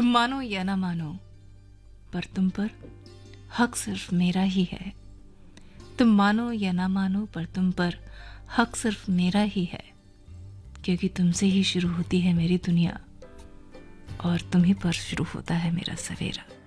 मानो या ना मानो, पर तुम पर हक सिर्फ मेरा ही है। तुम मानो या ना मानो, पर तुम पर हक सिर्फ मेरा ही है, क्योंकि तुमसे ही शुरू होती है मेरी दुनिया और तुम ही पर शुरू होता है मेरा सवेरा।